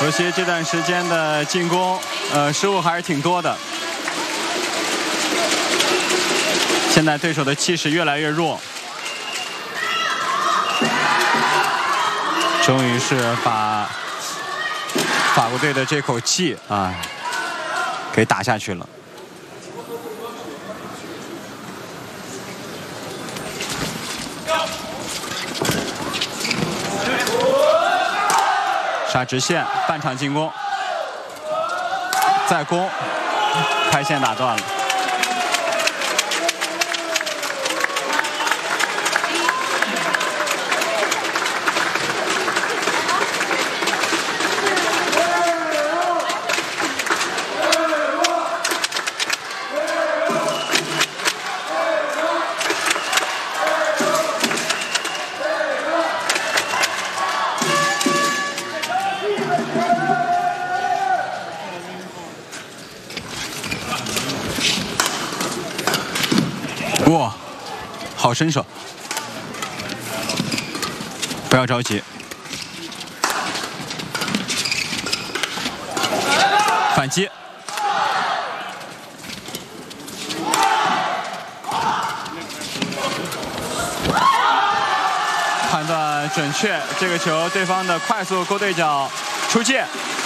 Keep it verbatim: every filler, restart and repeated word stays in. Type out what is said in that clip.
可惜这段时间的进攻，呃，失误还是挺多的。现在对手的气势越来越弱，终于是把法国队的这口气啊给打下去了。杀直线，半场进攻，再攻，开线打断了。哇，好身手！不要着急，反击，判断准确，这个球对方的快速勾对角出界。